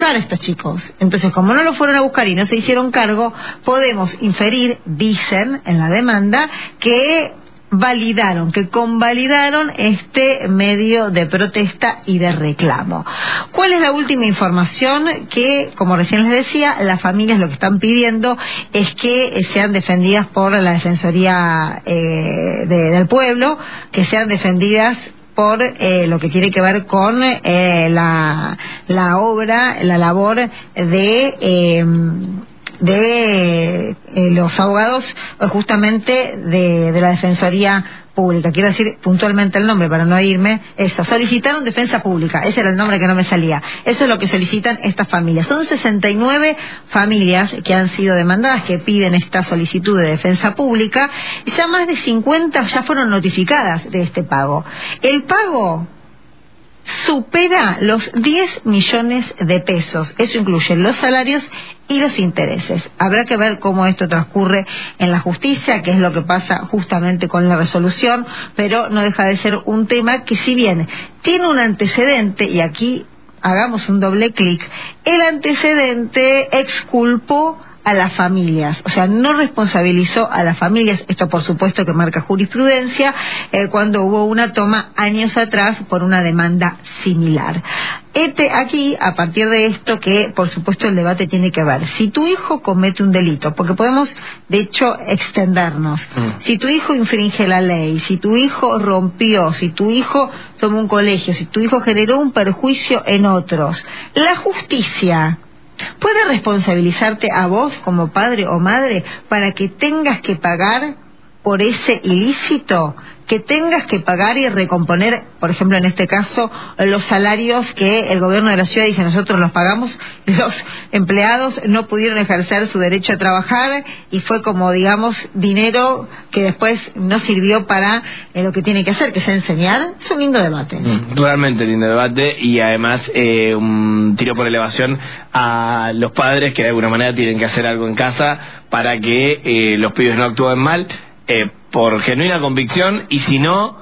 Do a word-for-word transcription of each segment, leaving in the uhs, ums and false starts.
buscar a estos chicos. Entonces, como no lo fueron a buscar y no se hicieron cargo, podemos inferir, dicen en la demanda, que validaron, que convalidaron este medio de protesta y de reclamo. ¿Cuál es la última información? Que, como recién les decía, las familias lo que están pidiendo es que sean defendidas por la Defensoría eh, de, del Pueblo, que sean defendidas por eh, lo que tiene que ver con eh, la, la obra, la labor de... Eh, de eh, los abogados justamente de, de la Defensoría Pública. Quiero decir puntualmente el nombre para no irme. Eso, solicitaron defensa pública, ese era el nombre que no me salía. Eso es lo que solicitan estas familias. Son sesenta y nueve familias que han sido demandadas, que piden esta solicitud de defensa pública, y ya más de cincuenta ya fueron notificadas de este pago. El pago supera los diez millones de pesos. Eso incluye los salarios y los intereses. Habrá que ver cómo esto transcurre en la justicia, qué es lo que pasa justamente con la resolución, pero no deja de ser un tema que, si bien tiene un antecedente, y aquí hagamos un doble clic, el antecedente exculpó a las familias, o sea, no responsabilizó a las familias. Esto, por supuesto, que marca jurisprudencia, eh, cuando hubo una toma años atrás por una demanda similar. Este, aquí, a partir de esto, que por supuesto el debate tiene que ver, si tu hijo comete un delito, porque podemos de hecho extendernos, mm. si tu hijo infringe la ley, si tu hijo rompió, si tu hijo tomó un colegio, si tu hijo generó un perjuicio en otros, la justicia ¿puede responsabilizarte a vos como padre o madre para que tengas que pagar por ese ilícito? Que tengas que pagar y recomponer, por ejemplo, en este caso, los salarios que el gobierno de la ciudad dice nosotros los pagamos, los empleados no pudieron ejercer su derecho a trabajar y fue como, digamos, dinero que después no sirvió para eh, lo que tiene que hacer, que es enseñar. Es un lindo debate. Mm, realmente lindo debate, y además eh, un tiro por elevación a los padres que de alguna manera tienen que hacer algo en casa para que eh, los pibes no actúen mal. Eh, por genuina convicción, y si no,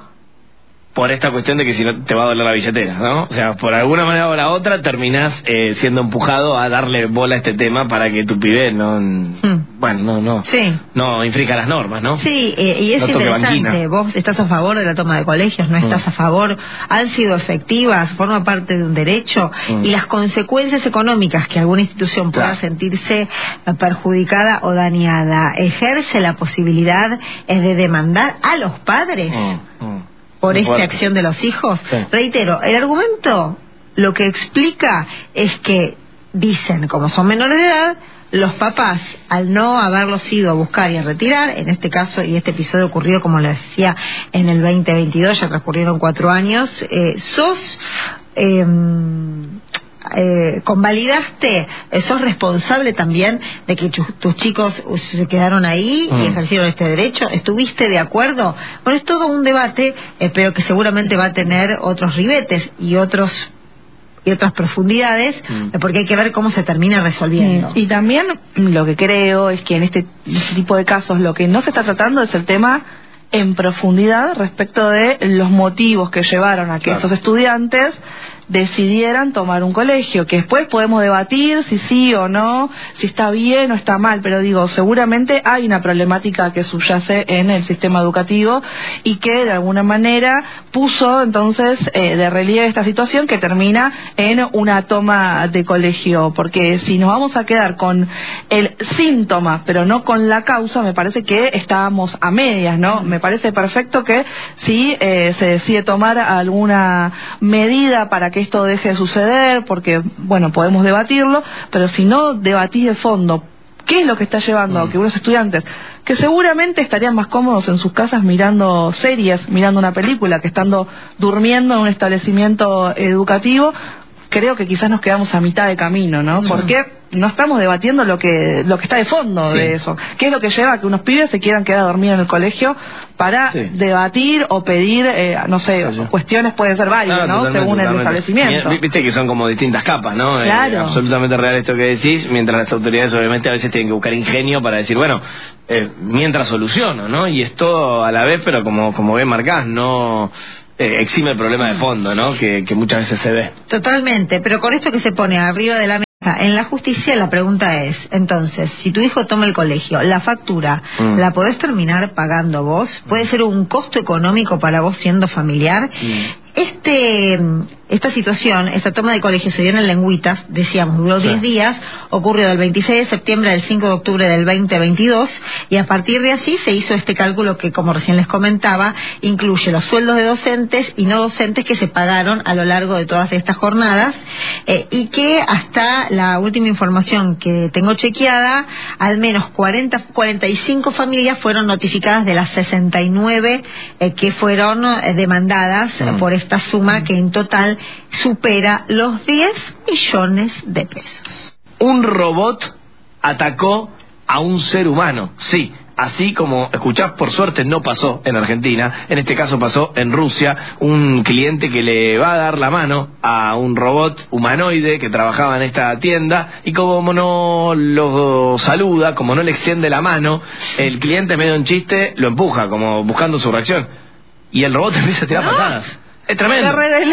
por esta cuestión de que si no te va a doler la billetera, ¿no? O sea, por alguna manera o la otra terminás eh, siendo empujado a darle bola a este tema para que tu pibe no, hmm. bueno, no, no, sí. no infrinja las normas, ¿no? Sí, eh, y es no interesante. Vos estás a favor de la toma de colegios, no estás hmm. a favor, han sido efectivas, forma parte de un derecho, hmm. y las consecuencias económicas que alguna institución pueda claro. sentirse perjudicada o dañada, ejerce la posibilidad eh, de demandar a los padres. Hmm. Hmm. por esta acción de los hijos. Sí. Reitero, el argumento lo que explica es que dicen, como son menores de edad, los papás, al no haberlos ido a buscar y a retirar, en este caso, y este episodio ocurrió, como les decía, en el veinte veintidós, ya transcurrieron cuatro años, eh, sos... Eh, Eh, convalidaste, eh, sos responsable también de que tus, tus chicos se quedaron ahí mm. y ejercieron este derecho. ¿Estuviste de acuerdo? Bueno, es todo un debate, eh, pero que seguramente va a tener otros ribetes y otros y otras profundidades, mm. eh, porque hay que ver cómo se termina resolviendo. Sí. Y también lo que creo es que en este, este tipo de casos lo que no se está tratando es el tema en profundidad respecto de los motivos que llevaron a que claro. estos estudiantes decidieran tomar un colegio, que después podemos debatir si sí o no, si está bien o está mal, pero digo, seguramente hay una problemática que subyace en el sistema educativo y que de alguna manera puso entonces eh, de relieve esta situación que termina en una toma de colegio, porque si nos vamos a quedar con el síntoma pero no con la causa, me parece que estábamos a medias, ¿no? Me parece perfecto que si eh, se decide tomar alguna medida para que que esto deje de suceder, porque, bueno, podemos debatirlo, pero si no debatís de fondo qué es lo que está llevando a que unos estudiantes, que seguramente estarían más cómodos en sus casas mirando series, mirando una película, que estando durmiendo en un establecimiento educativo, creo que quizás nos quedamos a mitad de camino, ¿no? Sí. Porque no estamos debatiendo lo que lo que está de fondo sí. de eso. ¿Qué es lo que lleva a que unos pibes se quieran quedar dormidos en el colegio para sí. debatir o pedir, eh, no sé, sí. cuestiones pueden ser válidas, ¿no? Según el establecimiento. Viste que son como distintas capas, ¿no? Claro. Eh, absolutamente real esto que decís, mientras las autoridades obviamente a veces tienen que buscar ingenio para decir, bueno, eh, mientras soluciono, ¿no? Y esto a la vez, pero como, como bien marcás, no... Eh, exime el problema de fondo, ¿no? Que, que muchas veces se ve. Totalmente, pero con esto que se pone arriba de la En la justicia la pregunta es, entonces, si tu hijo toma el colegio, la factura, mm. ¿la podés terminar pagando vos? ¿Puede ser un costo económico para vos siendo familiar? Mm. Este, esta situación, esta toma de colegio se dio en Lengüitas, decíamos, duró diez sí. días, ocurrió del veintiséis de septiembre al cinco de octubre del veinte veintidós, y a partir de allí se hizo este cálculo que, como recién les comentaba, incluye los sueldos de docentes y no docentes que se pagaron a lo largo de todas estas jornadas, eh, y que hasta la última información que tengo chequeada, al menos cuarenta, cuarenta y cinco familias fueron notificadas de las sesenta y nueve eh, que fueron eh, demandadas mm. por esta suma que en total supera los diez millones de pesos. Un robot atacó a un ser humano, sí. Así como escuchás, por suerte no pasó en Argentina, en este caso pasó en Rusia, un cliente que le va a dar la mano a un robot humanoide que trabajaba en esta tienda, y como no lo saluda, como no le extiende la mano, el cliente, medio en chiste, lo empuja, como buscando su reacción, y el robot empieza a tirar ¿No? patadas. Es tremendo.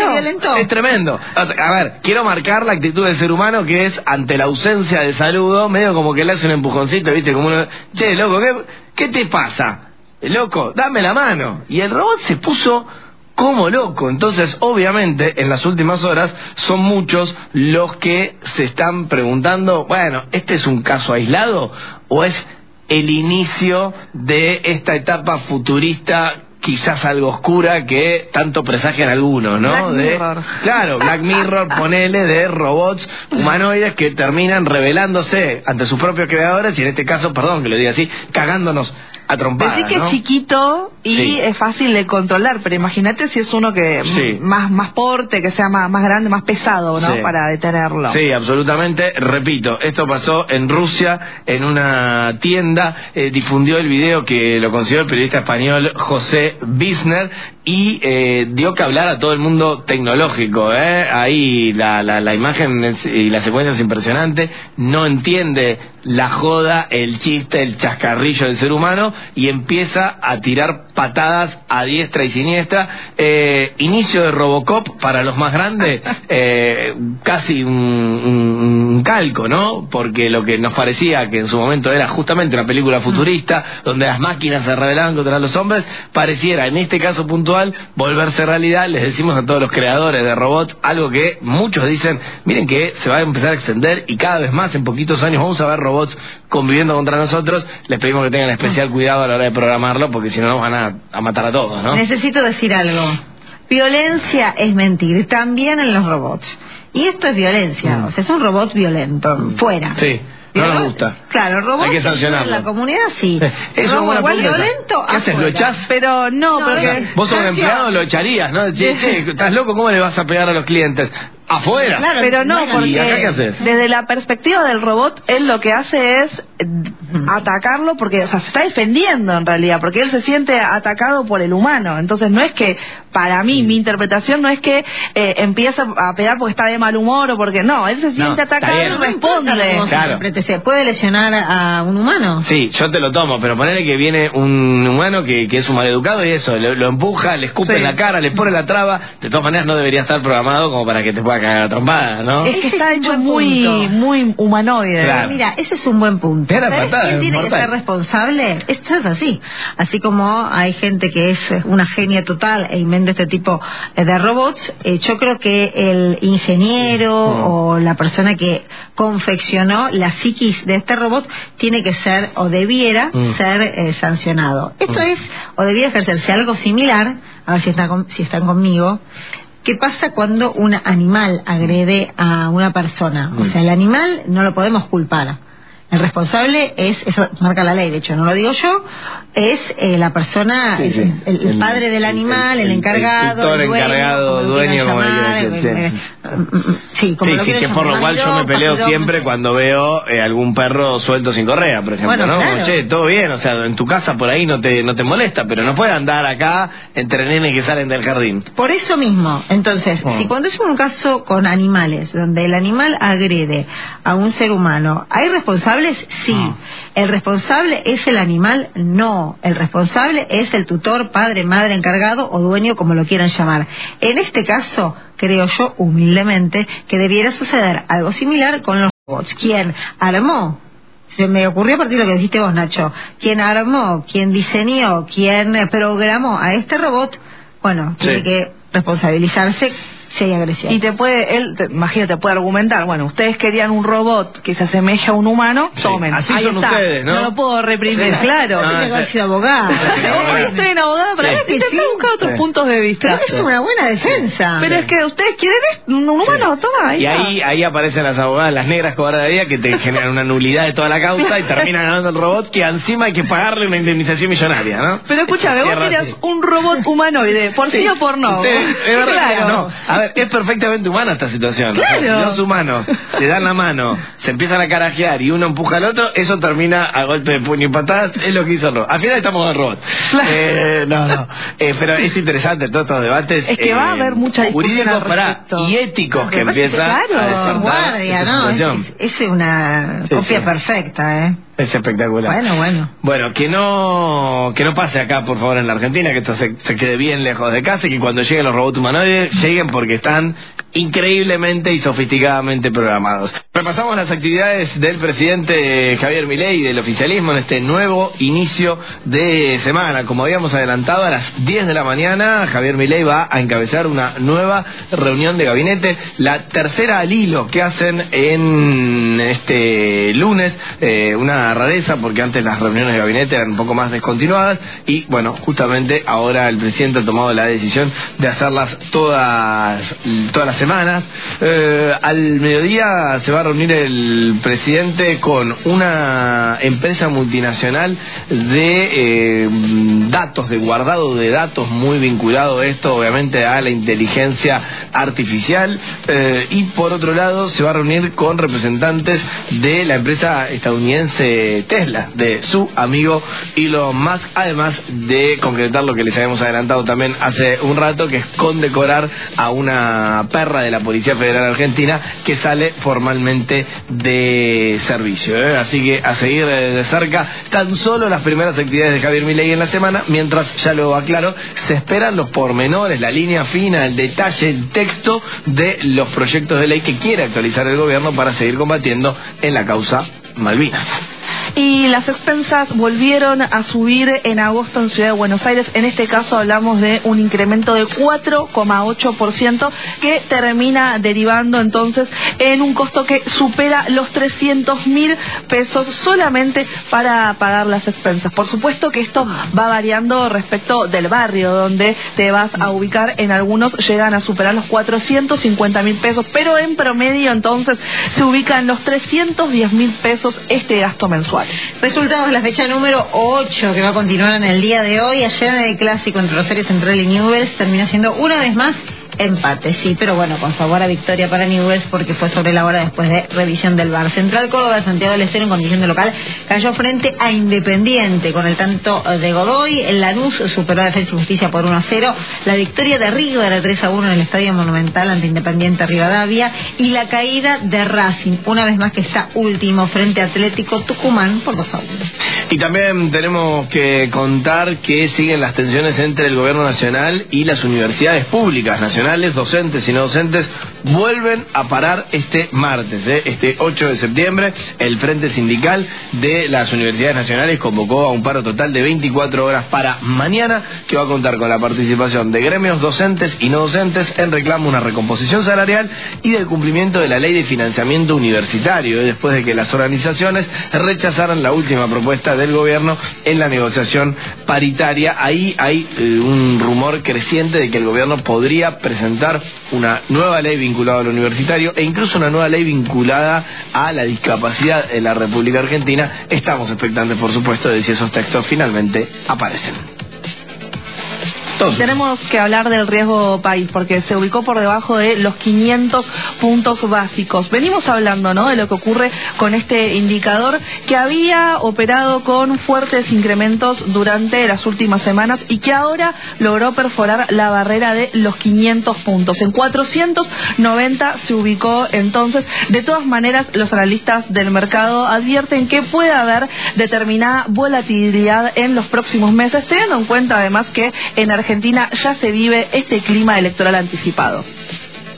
Es tremendo. A ver, quiero marcar la actitud del ser humano, que es ante la ausencia de saludo, medio como que le hace un empujoncito, ¿viste? Como uno, che, loco, ¿qué, qué te pasa? Loco, dame la mano. Y el robot se puso como loco. Entonces, obviamente, en las últimas horas son muchos los que se están preguntando, bueno, ¿este es un caso aislado o es el inicio de esta etapa futurista, quizás algo oscura, que tanto presagian algunos, ¿no? Black de, Mirror. Claro, Black Mirror, ponele, de robots humanoides que terminan rebelándose ante sus propios creadores, y en este caso, perdón que lo diga así, cagándonos a trompadas, Decís que ¿no? es chiquito y sí. es fácil de controlar, pero imagínate si es uno que sí. más más porte, que sea más, más grande, más pesado, ¿no? Sí. Para detenerlo. Sí, absolutamente. Repito, esto pasó en Rusia, en una tienda. Eh, difundió el video que lo consiguió el periodista español José Bisner, y eh, dio que hablar a todo el mundo tecnológico, ¿eh? Ahí la, la, la imagen es, y la secuencia es impresionante. No entiende la joda, el chiste, el chascarrillo del ser humano, y empieza a tirar patadas a diestra y siniestra. Eh, inicio de Robocop para los más grandes, eh, casi un, un, un calco, ¿no? Porque lo que nos parecía que en su momento era justamente una película futurista, donde las máquinas se rebelaban contra los hombres, pareciera en este caso puntual volverse realidad. Les decimos a todos los creadores de robots algo que muchos dicen, miren que se va a empezar a extender, y cada vez más en poquitos años vamos a ver robots conviviendo contra nosotros. Les pedimos que tengan especial cuidado a la hora de programarlo, porque si no nos van a, a matar a todos, ¿no? Necesito decir algo. Violencia es mentir, también en los robots. Y esto es violencia, mm. o sea, es un robot violento, mm. fuera. Sí. No nos gusta. Claro, robot hay que sancionarlo. En la comunidad sí. Eso robot igual violento. ¿Qué haces? ¿Lo echás? Pero no, no porque vos sos un empleado, lo echarías, ¿no? Che, che, ¿estás loco? ¿Cómo le vas a pegar a los clientes? Afuera. Claro, pero no, porque ¿Y acá qué haces? Desde la perspectiva del robot, él lo que hace es atacarlo, porque, o sea, se está defendiendo en realidad, porque él se siente atacado por el humano. Entonces no es que, para mí, mi interpretación no es que eh, empieza a pegar porque está de mal humor o porque no, él se siente no, atacado y responde. Claro. ¿Se puede lesionar a un humano? Sí, yo te lo tomo, pero ponele que viene un humano que, que es un maleducado y eso, lo, lo empuja, le escupe sí. en la cara, le pone la traba. De todas maneras no debería estar programado como para que te pueda cagar a trompada, ¿no? Es que está hecho muy muy humanoide. Claro. Mira, ese es un buen punto. ¿Sabes quién tiene mortal. que ser responsable? Esto es así. Así como hay gente que es una genia total e inventa este tipo de robots, eh, yo creo que el ingeniero mm. o la persona que confeccionó la psiquis de este robot tiene que ser, o debiera mm. ser eh, sancionado. Esto mm. es, o debiera ejercerse algo similar, a ver si están, si están conmigo. ¿Qué pasa cuando un animal agrede a una persona? O sea, el animal no lo podemos culpar. El responsable es, eso marca la ley, de hecho, no lo digo yo, es eh, la persona, sí, sí. El, el, el padre del animal, el, el, el encargado, el, el dueño, encargado, como dueño, como llamar, el, el, el, sí, como sí, lo sí, que llamar, por lo cual yo me peleo pastor, siempre cuando veo eh, algún perro suelto sin correa, por ejemplo, bueno, ¿no? Claro. Che, todo bien, o sea, en tu casa por ahí no te no te molesta, pero no puede andar acá entre nenes que salen del jardín. Por eso mismo, entonces, oh. si cuando es un caso con animales, donde el animal agrede a un ser humano, ¿hay responsables? Sí. Oh. ¿El responsable es el animal? No. El responsable es el tutor, padre, madre, encargado o dueño, como lo quieran llamar. En este caso, creo yo, humildemente, que debiera suceder algo similar con los ¿Quién armó? Se me ocurrió a partir de lo que dijiste vos, Nacho. ¿Quién armó, quién diseñó, quién programó a este robot? Bueno, sí. Tiene que responsabilizarse si hay agresión. Y te puede, él, te, imagínate, puede argumentar, bueno, ustedes querían un robot que se asemeje a un humano, sí. Tomen. Así ahí son está. Ustedes, ¿no? No lo puedo reprimir, sí. Claro. No, tengo que ser abogada. Yo soy una abogada, pero sí. Intenté sí. buscar otros sí. puntos de vista. Pero es una buena defensa. Pero sí. es que ustedes quieren un humano, sí. toma. Ahí y ahí, ahí aparecen las abogadas, las negras cobardes de día, que te generan una nulidad de toda la causa y terminan ganando el robot, que encima hay que pagarle una indemnización millonaria, ¿no? Pero escúchame, vos querías sí. un robot humanoide, ¿por sí, sí o por no? Usted, es verdad, claro. No. A ver, es perfectamente humana esta situación. Claro. O sea, si dos humanos se dan la mano, se empiezan a carajear y uno empuja al otro, eso termina a golpe de puño y patadas, es lo que hizo el robot. Al final estamos en el robot. Claro. Eh, no, no. Eh, pero es interesante todos estos debates. Es que eh, va a haber mucha discusión jurídicos para y éticos que empiezan claro, a desarrollar guardia, ¿no? Es, es una sí, copia sí. perfecta, ¿eh? Es espectacular. Bueno, bueno. Bueno, que no que no pase acá, por favor, en la Argentina, que esto se, se quede bien lejos de casa y que cuando lleguen los robots humanoides, lleguen porque están increíblemente y sofisticadamente programados. Repasamos las actividades del presidente Javier Milei y del oficialismo en este nuevo inicio de semana. Como habíamos adelantado, a las diez de la mañana, Javier Milei va a encabezar una nueva reunión de gabinete, la tercera al hilo que hacen en este lunes, eh, una rareza porque antes las reuniones de gabinete eran un poco más descontinuadas y bueno, justamente ahora el presidente ha tomado la decisión de hacerlas todas todas las semanas. Eh, al mediodía se va a reunir el presidente con una empresa multinacional de eh, datos, de guardado de datos, muy vinculado a esto obviamente a la inteligencia artificial, eh, y por otro lado se va a reunir con representantes de la empresa estadounidense Tesla, de su amigo Elon Musk, además de concretar lo que les habíamos adelantado también hace un rato, que es condecorar a una perra de la Policía Federal Argentina que sale formalmente de servicio, ¿eh? Así que a seguir de cerca tan solo las primeras actividades de Javier Milei en la semana, mientras, ya lo aclaro, se esperan los pormenores, la línea fina, el detalle, el texto de los proyectos de ley que quiere actualizar el gobierno para seguir combatiendo en la causa Malvinas. Y las expensas volvieron a subir en agosto en Ciudad de Buenos Aires. En este caso hablamos de un incremento de cuatro coma ocho por ciento que termina derivando entonces en un costo que supera los trescientos mil pesos solamente para pagar las expensas. Por supuesto que esto va variando respecto del barrio donde te vas a ubicar. En algunos llegan a superar los cuatrocientos cincuenta mil pesos, pero en promedio entonces se ubica en los trescientos diez mil pesos este gasto mensual. Resultados de la fecha número ocho que va a continuar en el día de hoy. Ayer en el clásico entre Rosario Central y Newell's terminó siendo una vez más empate, sí, pero bueno, con sabor a victoria para Newell's porque fue sobre la hora después de revisión del V A R. Central Córdoba de Santiago del Estero en condición de local cayó frente a Independiente con el tanto de Godoy. El Lanús superó a Defensa y Justicia por uno a cero. La victoria de River tres a uno en el Estadio Monumental ante Independiente Rivadavia. Y la caída de Racing, una vez más que está último frente a Atlético Tucumán por dos a uno. Y también tenemos que contar que siguen las tensiones entre el gobierno nacional y las universidades públicas nacionales. Docentes y no docentes vuelven a parar este martes, ¿eh? Este ocho de septiembre. El Frente Sindical de las Universidades Nacionales convocó a un paro total de veinticuatro horas para mañana, que va a contar con la participación de gremios docentes y no docentes en reclamo de una recomposición salarial y del cumplimiento de la ley de financiamiento universitario, ¿eh? Después de que las organizaciones rechazaran la última propuesta del gobierno en la negociación paritaria. Ahí hay eh, un rumor creciente de que el gobierno podría presentar una nueva ley vinculada a lo universitario e incluso una nueva ley vinculada a la discapacidad en la República Argentina. Estamos expectantes, por supuesto, de si esos textos finalmente aparecen. Entonces, tenemos que hablar del riesgo país porque se ubicó por debajo de los quinientos puntos básicos. Venimos hablando, ¿no?, de lo que ocurre con este indicador que había operado con fuertes incrementos durante las últimas semanas y que ahora logró perforar la barrera de los quinientos puntos. En cuatrocientos noventa se ubicó entonces. De todas maneras, los analistas del mercado advierten que puede haber determinada volatilidad en los próximos meses, teniendo en cuenta además que en Argentina ya se vive este clima electoral anticipado.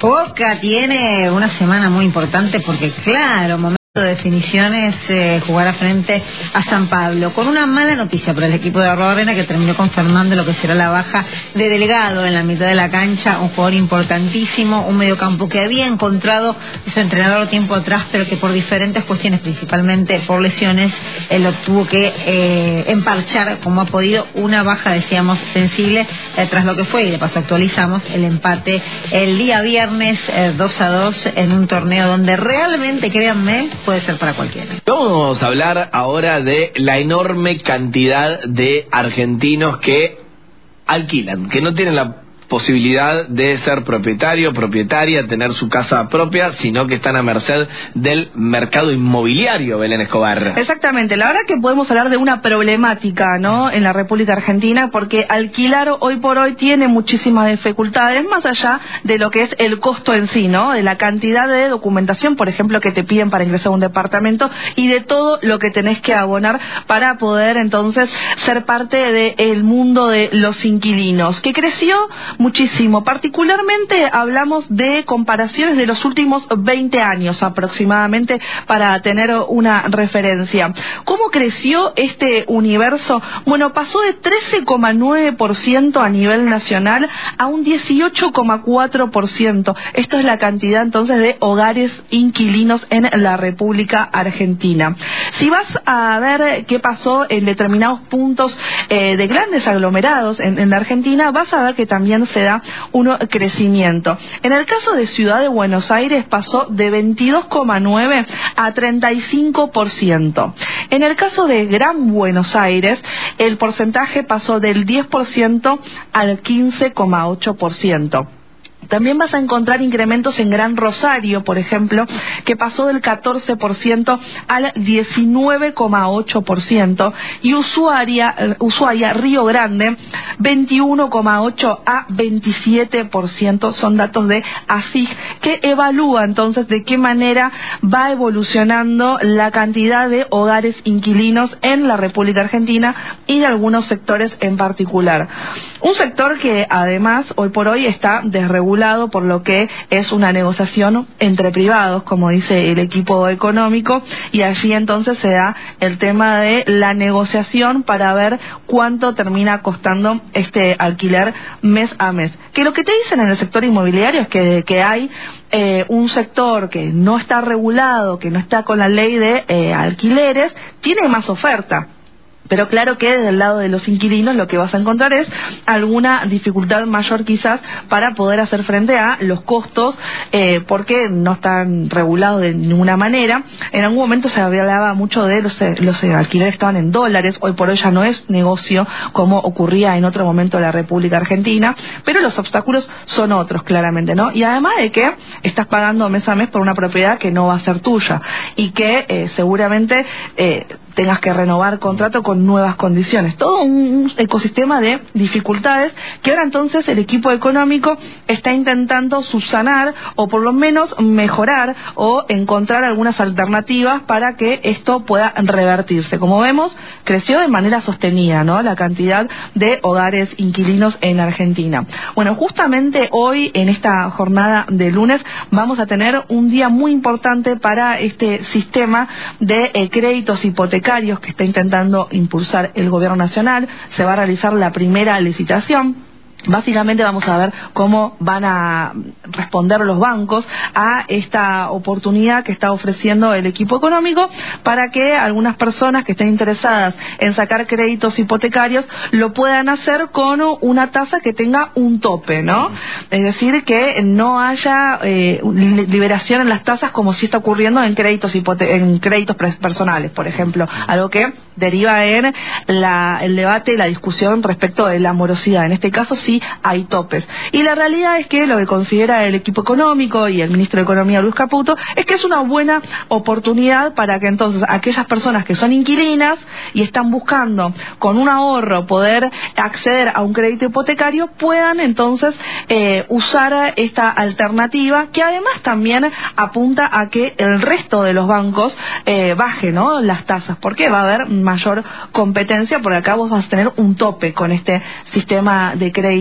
Boca tiene una semana muy importante porque, claro, momento de definiciones, eh, jugará frente a San Pablo, con una mala noticia para el equipo de Arrobarrena, que terminó confirmando lo que será la baja de Delgado en la mitad de la cancha, un jugador importantísimo, un mediocampo que había encontrado su entrenador tiempo atrás, pero que por diferentes cuestiones, principalmente por lesiones, él lo tuvo que eh, emparchar como ha podido. Una baja, decíamos, sensible, eh, tras lo que fue, y de paso actualizamos el empate el día viernes eh, dos a dos en un torneo donde realmente, créanme, puede ser para cualquiera. Vamos a hablar ahora de la enorme cantidad de argentinos que alquilan, que no tienen la posibilidad de ser propietario, propietaria, tener su casa propia, sino que están a merced del mercado inmobiliario, Belén Escobar. Exactamente, la verdad que podemos hablar de una problemática, ¿no?, en la República Argentina, porque alquilar hoy por hoy tiene muchísimas dificultades, más allá de lo que es el costo en sí, ¿no?, de la cantidad de documentación, por ejemplo, que te piden para ingresar a un departamento, y de todo lo que tenés que abonar para poder entonces ser parte del mundo de los inquilinos, que creció muchísimo. Particularmente hablamos de comparaciones de los últimos veinte años aproximadamente, para tener una referencia. ¿Cómo creció este universo? Bueno, pasó de trece coma nueve por ciento a nivel nacional a un dieciocho coma cuatro por ciento. Esto es la cantidad entonces de hogares inquilinos en la República Argentina. Si vas a ver qué pasó en determinados puntos eh, de grandes aglomerados en, en la Argentina, vas a ver que también se da un crecimiento. En el caso de Ciudad de Buenos Aires pasó de veintidós coma nueve a treinta y cinco por ciento. En el caso de Gran Buenos Aires, el porcentaje pasó del diez por ciento al quince coma ocho por ciento. También vas a encontrar incrementos en Gran Rosario, por ejemplo, que pasó del catorce por ciento al diecinueve coma ocho por ciento, y Ushuaia, Ushuaia, Río Grande, veintiuno coma ocho a veintisiete por ciento. Son datos de A S I G, que evalúa entonces de qué manera va evolucionando la cantidad de hogares inquilinos en la República Argentina y de algunos sectores en particular. Un sector que además hoy por hoy está desregulado por lo que es una negociación entre privados, como dice el equipo económico, y allí entonces se da el tema de la negociación para ver cuánto termina costando este alquiler mes a mes. Que lo que te dicen en el sector inmobiliario es que, que hay eh, un sector que no está regulado, que no está con la ley de eh, alquileres, tiene más oferta. Pero claro que desde el lado de los inquilinos lo que vas a encontrar es alguna dificultad mayor quizás para poder hacer frente a los costos, eh, porque no están regulados de ninguna manera. En algún momento se hablaba mucho de los, los alquileres estaban en dólares, hoy por hoy ya no es negocio como ocurría en otro momento en la República Argentina, pero los obstáculos son otros claramente, ¿no? Y además de que estás pagando mes a mes por una propiedad que no va a ser tuya y que eh, seguramente eh, tengas que renovar contrato con nuevas condiciones. Todo un ecosistema de dificultades que ahora entonces el equipo económico está intentando subsanar, o por lo menos mejorar o encontrar algunas alternativas para que esto pueda revertirse. Como vemos, creció de manera sostenida, ¿no?, la cantidad de hogares inquilinos en Argentina. Bueno, justamente hoy, en esta jornada de lunes, vamos a tener un día muy importante para este sistema de eh, créditos hipotecarios que está intentando impulsar el gobierno nacional. Se va a realizar la primera licitación. Básicamente vamos a ver cómo van a responder los bancos a esta oportunidad que está ofreciendo el equipo económico para que algunas personas que estén interesadas en sacar créditos hipotecarios lo puedan hacer con una tasa que tenga un tope, ¿no? Es decir, que no haya eh, liberación en las tasas como si está ocurriendo en créditos hipote en créditos personales, por ejemplo, algo que deriva en la, el debate y la discusión respecto de la morosidad. En este caso sí hay topes. Y la realidad es que lo que considera el equipo económico y el ministro de Economía, Luis Caputo, es que es una buena oportunidad para que entonces aquellas personas que son inquilinas y están buscando con un ahorro poder acceder a un crédito hipotecario puedan entonces eh, usar esta alternativa, que además también apunta a que el resto de los bancos eh, baje, ¿no?, las tasas, porque va a haber mayor competencia, porque acá vos vas a tener un tope con este sistema de crédito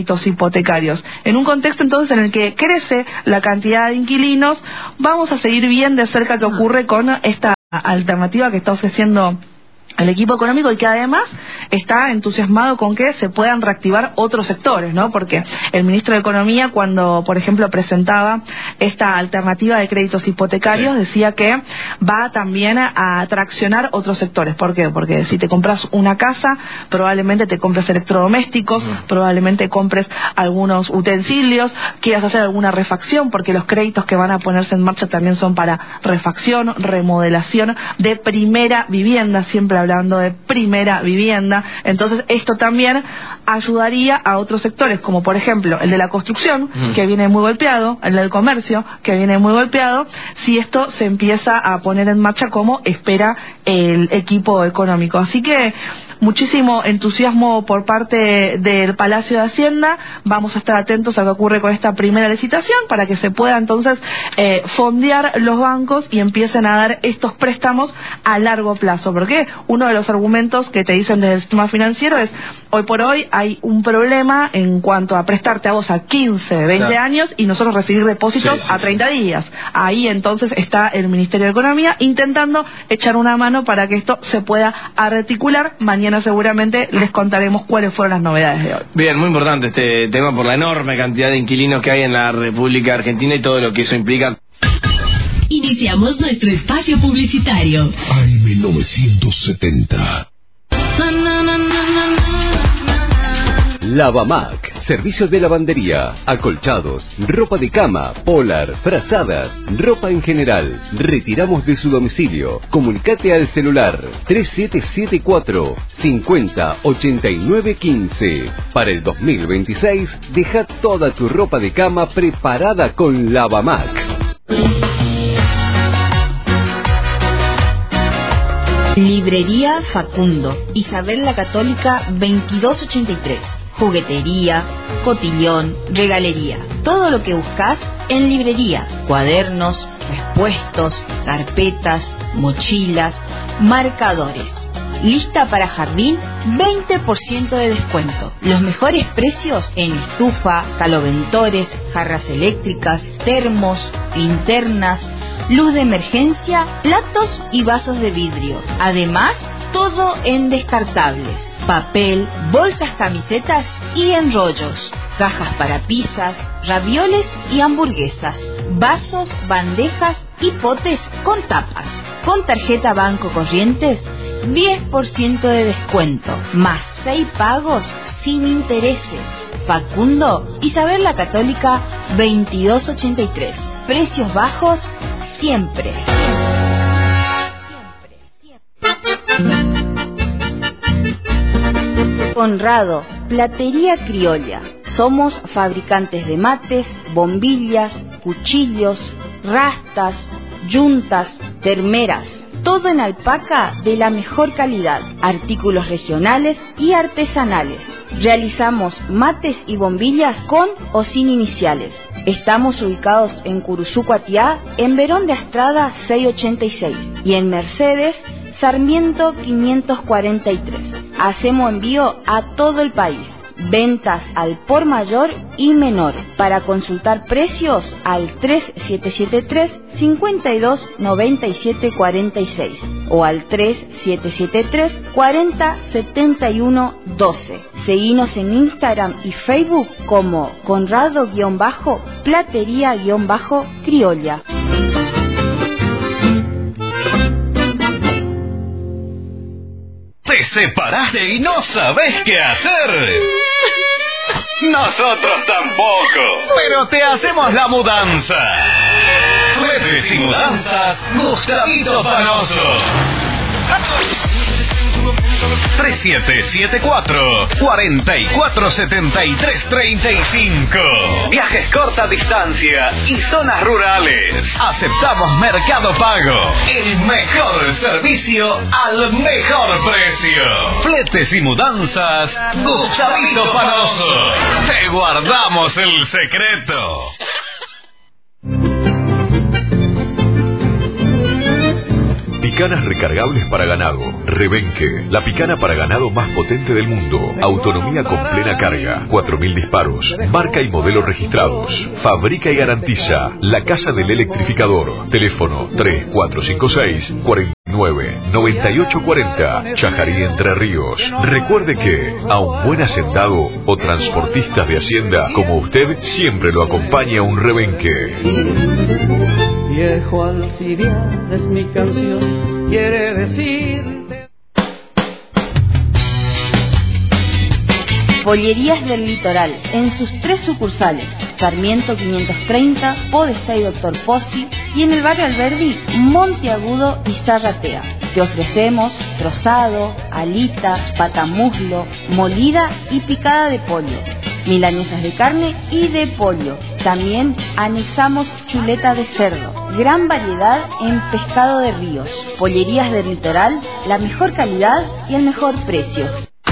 créditos hipotecarios. En un contexto entonces en el que crece la cantidad de inquilinos, vamos a seguir bien de cerca qué ocurre con esta alternativa que está ofreciendo el equipo económico y que además está entusiasmado con que se puedan reactivar otros sectores, ¿no? Porque el ministro de Economía, cuando, por ejemplo, presentaba esta alternativa de créditos hipotecarios, sí, decía que va también a traccionar otros sectores. ¿Por qué? Porque si te compras una casa, probablemente te compres electrodomésticos, mm. probablemente compres algunos utensilios, quieras hacer alguna refacción, porque los créditos que van a ponerse en marcha también son para refacción, remodelación de primera vivienda, siempre hablando de primera vivienda. Entonces esto también ayudaría a otros sectores, como por ejemplo el de la construcción, mm. que viene muy golpeado, el del comercio, que viene muy golpeado, si esto se empieza a poner en marcha como espera el equipo económico. Así que muchísimo entusiasmo por parte del Palacio de Hacienda. Vamos a estar atentos a lo que ocurre con esta primera licitación para que se pueda entonces eh, fondear los bancos y empiecen a dar estos préstamos a largo plazo. Porque uno de los argumentos que te dicen desde el sistema financiero es: hoy por hoy hay un problema en cuanto a prestarte a vos a quince, veinte claro. años y nosotros recibir depósitos sí, sí, a treinta sí. días. Ahí entonces está el Ministerio de Economía intentando echar una mano para que esto se pueda articular. Mañana seguramente les contaremos cuáles fueron las novedades de hoy. Bien, muy importante este tema por la enorme cantidad de inquilinos que hay en la República Argentina y todo lo que eso implica. Iniciamos nuestro espacio publicitario. A M novecientos setenta. Lavamac, servicios de lavandería, acolchados, ropa de cama, polar, frazadas, ropa en general. Retiramos de su domicilio. Comunicate al celular tres siete siete cuatro, cincuenta, ochenta y nueve quince. Para el dos mil veintiséis, deja toda tu ropa de cama preparada con Lavamac. Librería Facundo, Isabel la Católica veintidós ochenta y tres. Juguetería, cotillón, regalería. Todo lo que buscas en librería. Cuadernos, respuestos, carpetas, mochilas, marcadores. Lista para jardín, veinte por ciento de descuento. Los mejores precios en estufa, caloventores, jarras eléctricas, termos, linternas, luz de emergencia, platos y vasos de vidrio. Además, todo en descartables. Papel, bolsas, camisetas y enrollos. Cajas para pizzas, ravioles y hamburguesas. Vasos, bandejas y potes con tapas. Con tarjeta Banco Corrientes, diez por ciento de descuento. Más seis pagos sin intereses. Facundo, Isabel la Católica veintidós ochenta y tres. Precios bajos siempre. Conrado, Platería Criolla. Somos fabricantes de mates, bombillas, cuchillos, rastas, yuntas, termeras. Todo en alpaca de la mejor calidad. Artículos regionales y artesanales. Realizamos mates y bombillas con o sin iniciales. Estamos ubicados en Curuzú, Cuatiá, en Verón de Astrada seiscientos ochenta y seis y en Mercedes, Sarmiento quinientos cuarenta y tres. Hacemos envío a todo el país. Ventas al por mayor y menor. Para consultar precios al tres siete siete tres, cinco dos, nueve siete cuatro seis o al tres siete siete tres, cuarenta, setenta y uno, doce. Seguinos en Instagram y Facebook como Conrado-Platería-Criolla. ¿Te separaste y no sabés qué hacer? Nosotros tampoco, pero te hacemos la mudanza. Fletes y mudanzas, Gustavito Panoso. tres siete siete cuatro, cuatro cuatro siete tres, tres cinco. Viajes corta distancia y zonas rurales. Aceptamos Mercado Pago. El mejor servicio al mejor precio. Fletes y mudanzas, Gustavito Panoso. Te guardamos el secreto. Picanas recargables para ganado. Rebenque, la picana para ganado más potente del mundo. Autonomía con plena carga. cuatro mil disparos. Marca y modelo registrados. Fabrica y garantiza La Casa del Electrificador. Teléfono tres cuatro cinco seis, cuatro nueve, nueve ocho cuatro cero. Chajarí, Entre Ríos. Recuerde que a un buen hacendado o transportista de hacienda como usted siempre lo acompaña un rebenque. Viejo Alcibiades es mi canción, quiere decir... Pollerías del Litoral, en sus tres sucursales, Sarmiento quinientos treinta, Podestá y Doctor Pozzi, y en el barrio Alberdi, Monteagudo y Zarratea. Te ofrecemos trozado, alita, patamuslo, molida y picada de pollo, milanesas de carne y de pollo. También anexamos chuleta de cerdo, gran variedad en pescado de ríos. Pollerías del Litoral, la mejor calidad y el mejor precio.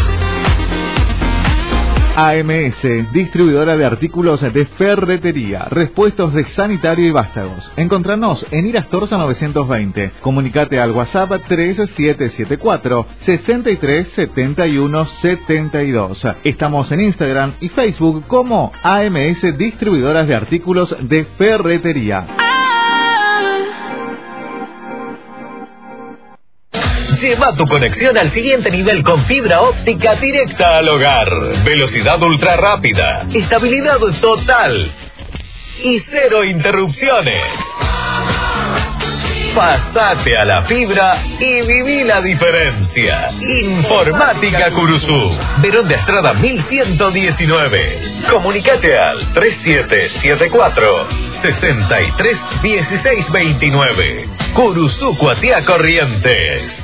A M S, distribuidora de artículos de ferretería, repuestos de sanitario y vástagos. Encontranos en Irastorza novecientos veinte. Comunicate al WhatsApp tres siete siete cuatro, seis tres siete uno siete dos. Estamos en Instagram y Facebook como A M S, distribuidoras de artículos de ferretería. Lleva tu conexión al siguiente nivel con fibra óptica directa al hogar. Velocidad ultra rápida, estabilidad total y cero interrupciones. Pasate a la fibra y viví la diferencia. Informática Curuzú, Verón de Estrada mil ciento diecinueve. Comunicate al tres siete siete cuatro, seis tres uno seis dos nueve. Curuzú, Cuatiá, Corrientes.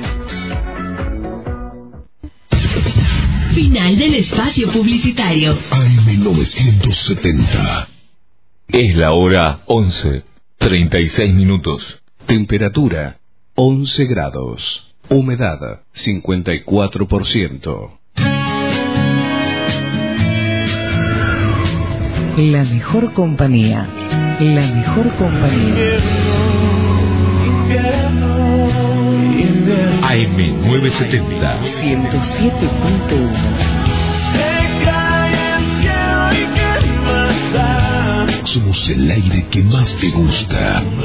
Final del espacio publicitario. A M novecientos setenta. Es la hora once, treinta y seis minutos. Temperatura once grados. Humedad cincuenta y cuatro por ciento. La mejor compañía. La mejor compañía. A M novecientos setenta. ciento siete punto uno. Somos el aire que más te gusta.